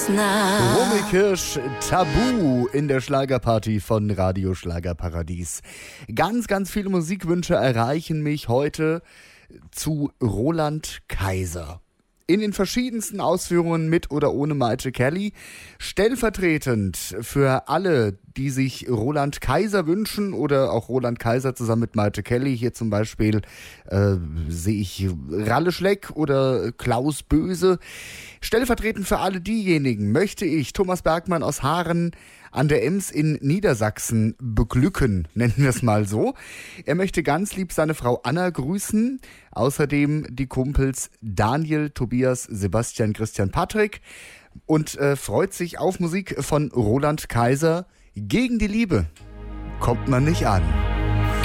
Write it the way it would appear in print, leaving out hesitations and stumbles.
nah. Romy Kirsch, Tabu in der Schlagerparty von Radio Schlagerparadies. Ganz, ganz viele Musikwünsche erreichen mich heute zu Roland Kaiser. In den verschiedensten Ausführungen mit oder ohne Maite Kelly. Stellvertretend für alle, die sich Roland Kaiser wünschen oder auch Roland Kaiser zusammen mit Maite Kelly. Hier zum Beispiel sehe ich Ralle Schleck oder Klaus Böse. Stellvertretend für alle diejenigen möchte ich Thomas Bergmann aus Haaren an der Ems in Niedersachsen beglücken, nennen wir es mal so. Er möchte ganz lieb seine Frau Anna grüßen, außerdem die Kumpels Daniel, Tobias, Sebastian, Christian, Patrick und freut sich auf Musik von Roland Kaiser. Gegen die Liebe kommt man nicht an.